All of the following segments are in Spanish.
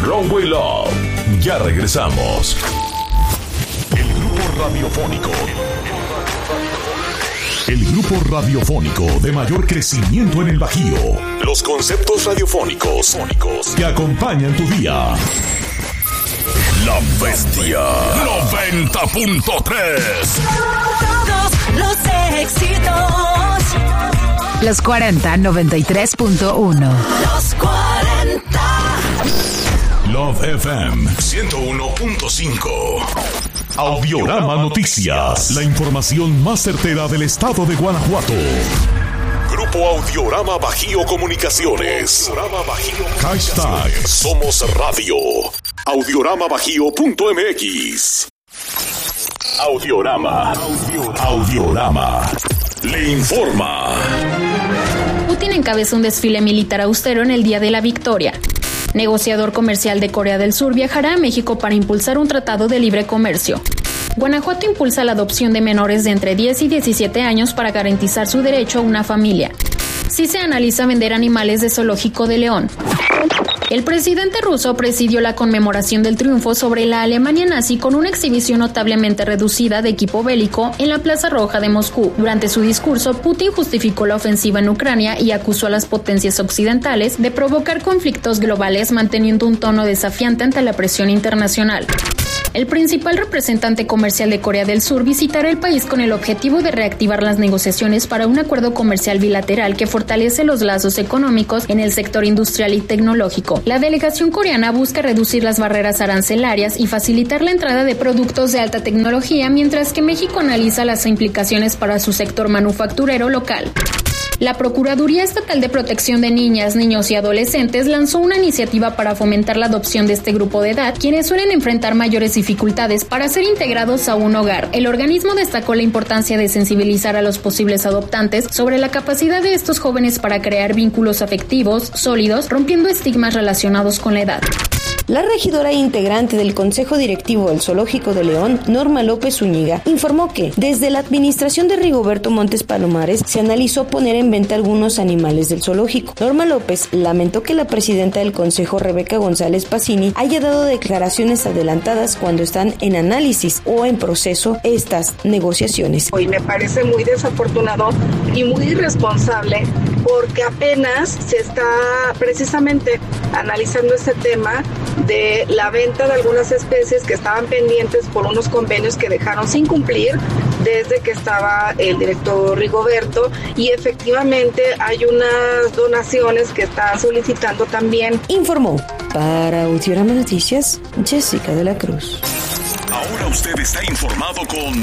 Runway Love. Ya regresamos. El grupo radiofónico de mayor crecimiento en el Bajío. Los conceptos radiofónicos que acompañan tu día. La Bestia 90.3. Todos los éxitos. Los 40 93.1. Los 40. Love FM 101.5. Audiorama Noticias. La información más certera del estado de Guanajuato. Grupo Audiorama Bajío Comunicaciones. Hashtag Somos Radio. Audioramabajío.mx. Audiorama. Le informa. Putin encabezó un desfile militar austero en el Día de la Victoria. Negociador comercial de Corea del Sur viajará a México para impulsar un tratado de libre comercio. Guanajuato impulsa la adopción de menores de entre 10 y 17 años para garantizar su derecho a una familia. Sí se analiza vender animales de zoológico de León. El presidente ruso presidió la conmemoración del triunfo sobre la Alemania nazi con una exhibición notablemente reducida de equipo bélico en la Plaza Roja de Moscú. Durante su discurso, Putin justificó la ofensiva en Ucrania y acusó a las potencias occidentales de provocar conflictos globales manteniendo un tono desafiante ante la presión internacional. El principal representante comercial de Corea del Sur visitará el país con el objetivo de reactivar las negociaciones para un acuerdo comercial bilateral que fortalece los lazos económicos en el sector industrial y tecnológico. La delegación coreana busca reducir las barreras arancelarias y facilitar la entrada de productos de alta tecnología, mientras que México analiza las implicaciones para su sector manufacturero local. La Procuraduría Estatal de Protección de Niñas, Niños y Adolescentes lanzó una iniciativa para fomentar la adopción de este grupo de edad, quienes suelen enfrentar mayores dificultades para ser integrados a un hogar. El organismo destacó la importancia de sensibilizar a los posibles adoptantes sobre la capacidad de estos jóvenes para crear vínculos afectivos sólidos, rompiendo estigmas relacionados con la edad. La regidora integrante del Consejo Directivo del Zoológico de León, Norma López Zúñiga, informó que desde la administración de Rigoberto Montes Palomares se analizó poner en venta algunos animales del zoológico. Norma López lamentó que la presidenta del Consejo, Rebeca González Pacini, haya dado declaraciones adelantadas cuando están en análisis o en proceso estas negociaciones. Hoy me parece muy desafortunado y muy irresponsable porque apenas se está precisamente analizando este tema de la venta de algunas especies que estaban pendientes por unos convenios que dejaron sin cumplir desde que estaba el director Rigoberto, y efectivamente hay unas donaciones que está solicitando también. Informó para Audiorama Noticias, Jessica de la Cruz. Ahora usted está informado con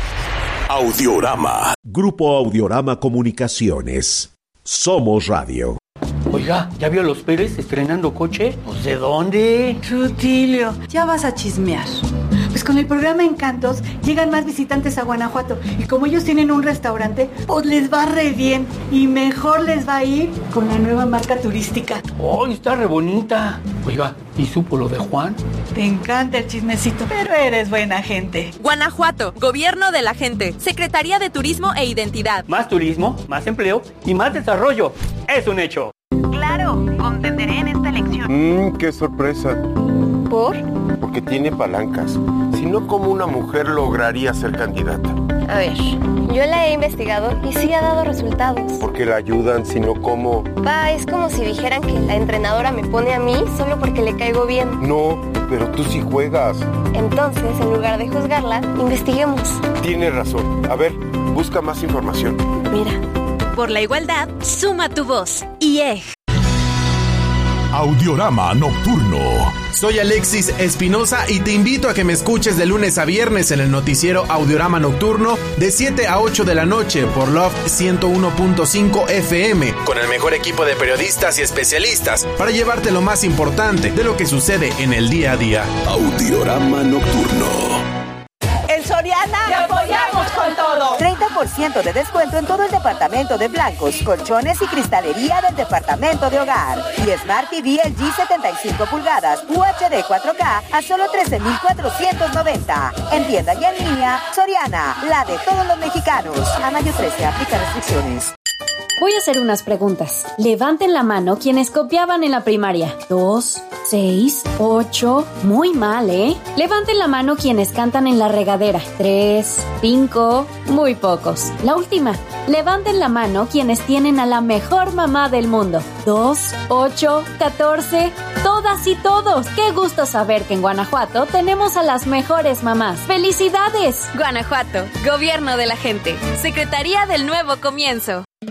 Audiorama. Grupo Audiorama Comunicaciones. Somos Radio. Oiga, ¿ya vio a los Pérez estrenando coche? Pues, ¿de dónde? Rutilio, ya vas a chismear. Pues con el programa Encantos llegan más visitantes a Guanajuato, y como ellos tienen un restaurante, pues les va re bien, y mejor les va a ir con la nueva marca turística. ¡Oh, está re bonita! Oiga, ¿y supo lo de Juan? Te encanta el chismecito, pero eres buena gente. Guanajuato, Gobierno de la Gente, Secretaría de Turismo e Identidad. Más turismo, más empleo y más desarrollo. ¡Es un hecho! Claro, contenderé en esta elección. ¡Qué sorpresa! ¿Por? Porque tiene palancas. Si no, ¿cómo una mujer lograría ser candidata? A ver, yo la he investigado y sí ha dado resultados. Porque la ayudan, sino ¿cómo? Es como si dijeran que la entrenadora me pone a mí solo porque le caigo bien. No, pero tú sí juegas. Entonces, en lugar de juzgarla, investiguemos. Tienes razón. A ver, busca más información. Mira. Por la igualdad, suma tu voz. IEG. Audiorama Nocturno. Soy Alexis Espinosa y te invito a que me escuches de lunes a viernes en el noticiero Audiorama Nocturno de 7 a 8 de la noche por Love 101.5 FM, con el mejor equipo de periodistas y especialistas para llevarte lo más importante de lo que sucede en el día a día. Audiorama Nocturno. En Soriana te apoyamos con todo. 30% de descuento en todo el departamento de blancos, colchones y cristalería del departamento de hogar. Y Smart TV LG 75 pulgadas UHD 4K a solo 13,490. En tienda y en línea, Soriana, la de todos los mexicanos. A mayo 13, aplica restricciones. Voy a hacer unas preguntas. Levanten la mano quienes copiaban en la primaria. 2, 6, 8. Muy mal, ¿eh? Levanten la mano quienes cantan en la regadera. 3, 5. Muy pocos. La última. Levanten la mano quienes tienen a la mejor mamá del mundo. 2, 8, 14. Todas y todos. Qué gusto saber que en Guanajuato tenemos a las mejores mamás. ¡Felicidades! Guanajuato, Gobierno de la gente. Secretaría del Nuevo Comienzo.